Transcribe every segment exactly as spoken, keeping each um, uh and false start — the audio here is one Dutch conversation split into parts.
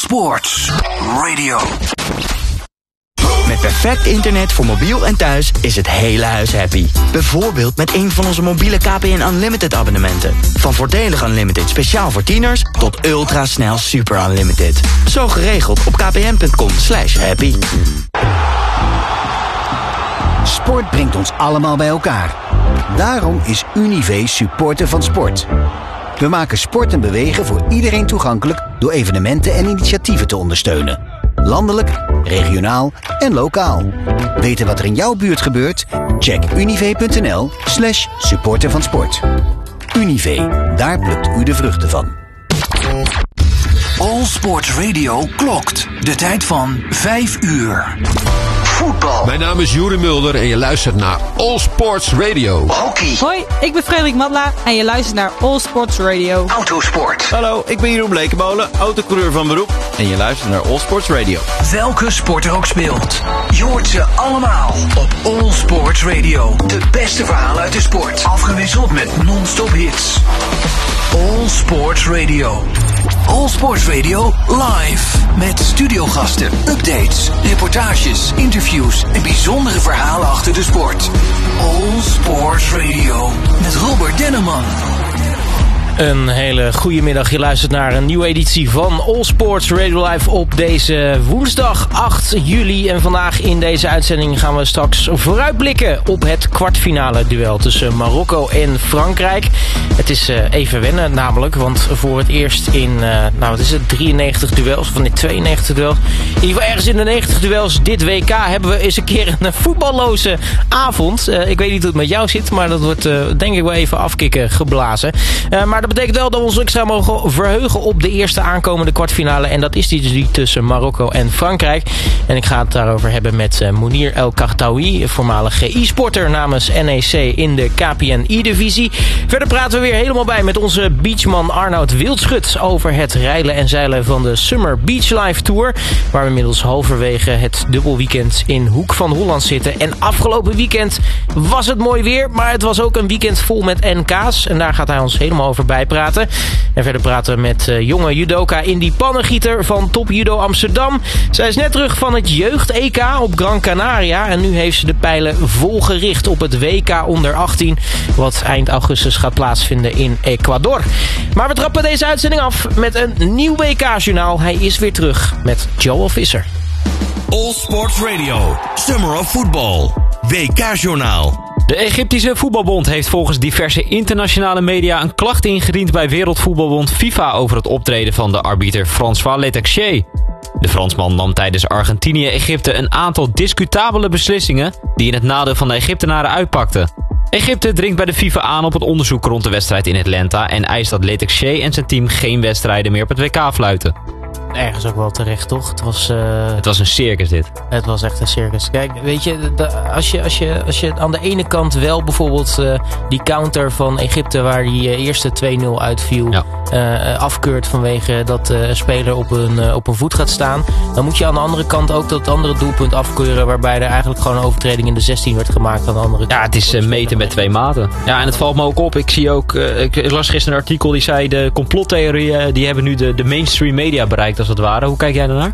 Sports Radio. Met perfect internet voor mobiel en thuis is het hele huis happy. Bijvoorbeeld met een van onze mobiele K P N Unlimited abonnementen. Van voordelig Unlimited speciaal voor tieners tot ultrasnel super unlimited. Zo geregeld op kpn.com slash happy. Sport brengt ons allemaal bij elkaar. Daarom is Univé supporter van sport. We maken sport en bewegen voor iedereen toegankelijk door evenementen en initiatieven te ondersteunen. Landelijk, regionaal en lokaal. Weten wat er in jouw buurt gebeurt? Check univé.nl slash supporter van sport. Univé, daar plukt u de vruchten van. All Sports Radio klokt. De tijd van vijf uur. Voetbal. Mijn naam is Juri Mulder en je luistert naar All Sports Radio. Hockey. Hoi, ik ben Frederik Matla en je luistert naar All Sports Radio. Autosport. Hallo, ik ben Jeroen Blekemolen, autocoureur van beroep. En je luistert naar All Sports Radio. Welke sport er ook speelt. Je hoort ze allemaal op All Sports Radio. De beste verhalen uit de sport. Afgewisseld met non-stop hits. All Sports Radio. All Sports Radio live. Met studiogasten, updates, reportages, interviews en bijzondere verhalen achter de sport. All Sports Radio. Met Robert Denneman. Een hele goede middag. Je luistert naar een nieuwe editie van All Sports Radio Live op deze woensdag acht juli. En vandaag in deze uitzending gaan we straks vooruitblikken op het kwartfinale duel tussen Marokko en Frankrijk. Het is uh, even wennen namelijk, want voor het eerst in, uh, nou wat is het, drieënnegentig duels, of nee, tweeënnegentig duels. In ieder geval ergens in de negentig duels dit W K hebben we eens een keer een voetballoze avond. Uh, ik weet niet hoe het met jou zit, maar dat wordt uh, denk ik wel even afkicken geblazen. Uh, maar dat betekent wel dat we ons extra mogen verheugen op de eerste aankomende kwartfinale. En dat is die, die tussen Marokko en Frankrijk. En ik ga het daarover hebben met uh, Mounir El Khartaoui, voormalig G I-sporter namens N E C in de K P N I-divisie. Verder praten we weer helemaal bij met onze beachman Arnoud Wildschut over het reilen en zeilen van de Summer Beach Life Tour. Waar we inmiddels halverwege het dubbelweekend in Hoek van Holland zitten. En afgelopen weekend was het mooi weer, maar het was ook een weekend vol met N K's. En daar gaat hij ons helemaal over bijpraten. En verder praten we met uh, jonge judoka Indy Pannengieter van Top Judo Amsterdam. Zij is net terug van het jeugd-E K op Gran Canaria. En nu heeft ze de pijlen vol gericht op het W K onder achttien. Wat eind augustus gaat plaatsvinden in Ecuador. Maar we trappen deze uitzending af met een nieuw W K-journaal. Hij is weer terug met Joel Visser. All Sports Radio, Summer of Football, W K-journaal. De Egyptische voetbalbond heeft volgens diverse internationale media een klacht ingediend bij Wereldvoetbalbond FIFA over het optreden van de arbiter François Letexer. De Fransman nam tijdens Argentinië-Egypte een aantal discutabele beslissingen die in het nadeel van de Egyptenaren uitpakten. Egypte dringt bij de FIFA aan op het onderzoek rond de wedstrijd in Atlanta en eist dat Letexer en zijn team geen wedstrijden meer op het W K fluiten. Ergens ook wel terecht, toch? Het was, uh, het was een circus dit. Het was echt een circus. Kijk, weet je, de, als je, als je, als je aan de ene kant wel bijvoorbeeld uh, die counter van Egypte waar die uh, eerste twee nul uitviel, ja. uh, afkeurt vanwege dat uh, een speler op een, uh, op een voet gaat staan, dan moet je aan de andere kant ook dat andere doelpunt afkeuren waarbij er eigenlijk gewoon een overtreding in de zestien werd gemaakt aan de andere kant. Ja, het is uh, meten met twee maten. Ja, en het valt me ook op. Ik zie ook, uh, ik las gisteren een artikel die zei de complottheorieën die hebben nu de, de mainstream media bereikt als het ware. Hoe kijk jij daarnaar?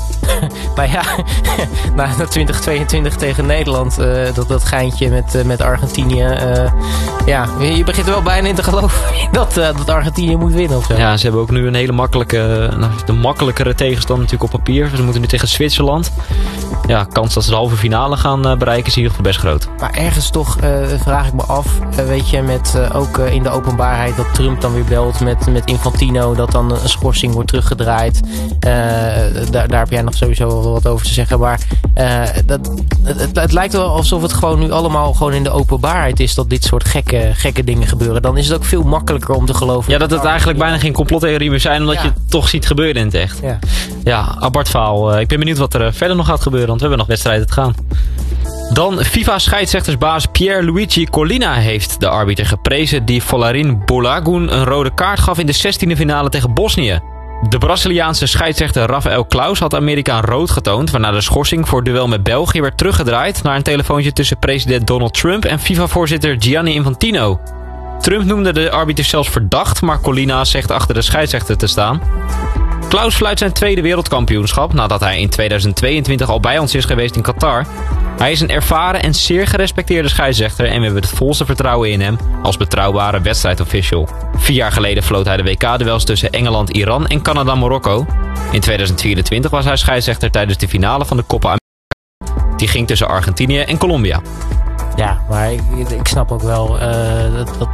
Nou ja, na twintig tweeëntwintig tegen Nederland, uh, dat, dat geintje met, uh, met Argentinië. Uh, ja, je begint er wel bijna in te geloven dat, uh, dat Argentinië moet winnen. Of zo. Ja, ze hebben ook nu een hele makkelijke, nou, de makkelijkere tegenstand natuurlijk op papier. Ze moeten nu tegen Zwitserland. Ja, kans dat ze de halve finale gaan uh, bereiken is in ieder geval best groot. Maar ergens toch uh, vraag ik me af, uh, weet je, met uh, ook uh, in de openbaarheid dat Trump dan weer belt met, met Infantino, dat dan een schorsing wordt teruggedraaid. Uh, daar, daar heb jij nog sowieso wel wat over te zeggen. Maar uh, dat, het, het lijkt wel alsof het gewoon nu allemaal gewoon in de openbaarheid is dat dit soort gekke, gekke dingen gebeuren. Dan is het ook veel makkelijker om te geloven. Ja, dat het eigenlijk bijna geen complottheorie meer zijn, omdat ja. je het toch ziet gebeuren in het echt. Ja, ja apart verhaal. Uh, ik ben benieuwd wat er uh, verder nog gaat gebeuren, want we hebben nog wedstrijden te gaan. Dan FIFA-scheidsrechtersbaas Pierluigi Collina heeft de arbiter geprezen die Folarin Bolagun een rode kaart gaf in de zestiende finale tegen Bosnië. De Braziliaanse scheidsrechter Rafael Claus had Amerika rood getoond, waarna de schorsing voor het duel met België werd teruggedraaid naar een telefoontje tussen president Donald Trump en FIFA-voorzitter Gianni Infantino. Trump noemde de arbiter zelfs verdacht, maar Collina zegt achter de scheidsrechter te staan. Klaus fluit zijn tweede wereldkampioenschap nadat hij in tweeduizend tweeëntwintig al bij ons is geweest in Qatar. Hij is een ervaren en zeer gerespecteerde scheidsrechter en we hebben het volste vertrouwen in hem als betrouwbare wedstrijdofficial. Vier jaar geleden floot hij de W K-duels tussen Engeland, Iran en Canada-Marokko. In tweeduizend vierentwintig was hij scheidsrechter tijdens de finale van de Copa America. Die ging tussen Argentinië en Colombia. Ja, maar ik, ik snap ook wel uh, dat... dat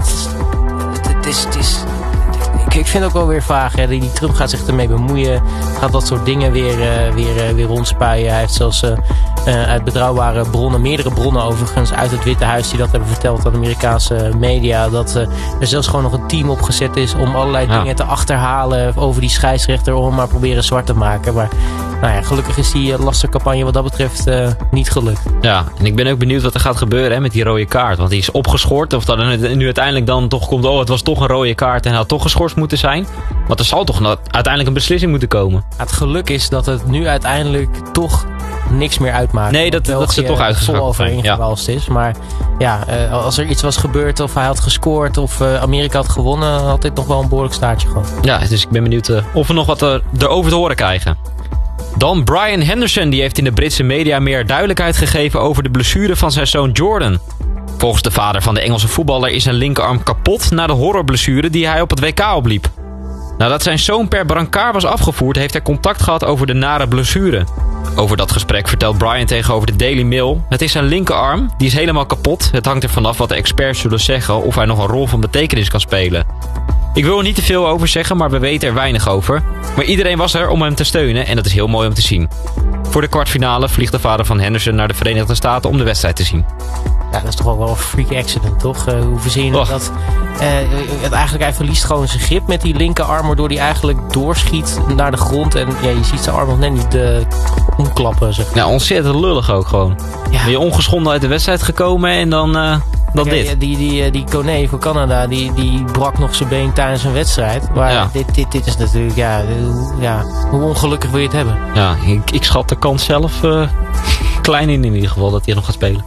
het is... Het is Ik, ik vind het ook wel weer vaag. Hè. Die, die Trump gaat zich ermee bemoeien. Gaat dat soort dingen weer, uh, weer, uh, weer rondspuien. Hij heeft zelfs uh, uh, uit betrouwbare bronnen, meerdere bronnen overigens, uit het Witte Huis die dat hebben verteld aan de Amerikaanse media. Dat uh, er zelfs gewoon nog een team opgezet is om allerlei ja. dingen te achterhalen over die scheidsrechter. Om hem maar proberen zwart te maken. Maar nou ja, gelukkig is die uh, lastercampagne wat dat betreft uh, niet gelukt. Ja, en ik ben ook benieuwd wat er gaat gebeuren hè, met die rode kaart. Want die is opgeschort. Of dat er nu uiteindelijk dan toch komt, oh het was toch een rode kaart en hij had toch geschorst moeten zijn. Want er zal toch uiteindelijk een beslissing moeten komen. Het geluk is dat het nu uiteindelijk toch niks meer uitmaakt. Nee, dat, dat ze toch uitgeschakeld zijn. Ja. Is. Maar ja, uh, als er iets was gebeurd of hij had gescoord of uh, Amerika had gewonnen, had dit nog wel een behoorlijk staartje gehad. Ja, dus ik ben benieuwd uh, of we nog wat er, erover te horen krijgen. Dan Brian Henderson, die heeft in de Britse media meer duidelijkheid gegeven over de blessure van zijn zoon Jordan. Volgens de vader van de Engelse voetballer is zijn linkerarm kapot na de horrorblessure die hij op het W K opliep. Nadat zijn zoon per brancard was afgevoerd, heeft hij contact gehad over de nare blessure. Over dat gesprek vertelt Brian tegenover de Daily Mail: het is zijn linkerarm, die is helemaal kapot. Het hangt er vanaf wat de experts zullen zeggen of hij nog een rol van betekenis kan spelen. Ik wil er niet te veel over zeggen, maar we weten er weinig over. Maar iedereen was er om hem te steunen en dat is heel mooi om te zien. Voor de kwartfinale vliegt de vader van Henderson naar de Verenigde Staten om de wedstrijd te zien. Ja, dat is toch wel een freak accident, toch? Uh, hoe verzin je dat? Uh, het eigenlijk, hij verliest gewoon zijn grip met die linkerarm, waardoor hij eigenlijk doorschiet naar de grond. En ja, je ziet zijn arm nog net niet uh, omklappen, zeg maar. Ja, ontzettend lullig ook gewoon. Ja. Ben je ongeschonden uit de wedstrijd gekomen en dan uh, dat ja, dit. Die, die, die Kone van Canada, die, die brak nog zijn been tijdens een wedstrijd. Maar ja. dit, dit, dit is natuurlijk, ja, ja, hoe ongelukkig wil je het hebben? Ja, ik, ik schat de kans zelf uh, klein in in ieder geval dat hij nog gaat spelen.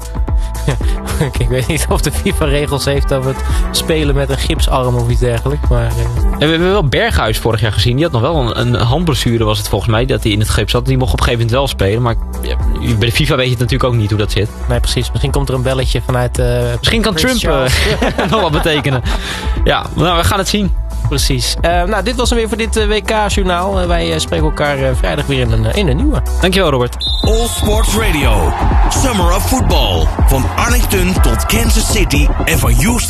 Ik weet niet of de FIFA regels heeft over het spelen met een gipsarm of iets dergelijks. Maar, uh... we hebben wel Berghuis vorig jaar gezien. Die had nog wel een, een handblessure, was het volgens mij, dat hij in het gips zat. Die mocht op een gegeven moment wel spelen. Maar ja, bij de FIFA weet je het natuurlijk ook niet hoe dat zit. Nee, precies. Misschien komt er een belletje vanuit... Uh, Misschien kan Trump uh, nog wat betekenen. Ja, nou, we gaan het zien. Precies. Uh, nou, dit was hem weer voor dit uh, W K-journaal. Uh, wij uh, spreken elkaar uh, vrijdag weer in een, uh, in een nieuwe. Dankjewel, Robert. All Sports Radio. Summer of Football. Van Arlington tot Kansas City en van Houston